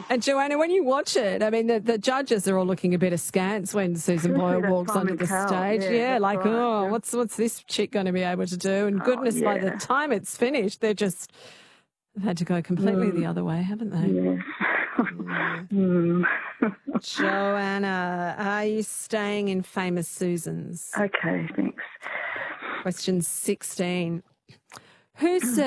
And Joanna, when you watch it, I mean, the judges are all looking a bit askance when Susan Boyle walks onto the stage. Yeah, like, right. oh, what's this chick going to be able to do? And goodness, by the time it's finished, they've had to go completely the other way, haven't they? Yes. Joanna, are you staying in Famous Susans? Okay, thanks. Question 16. Who said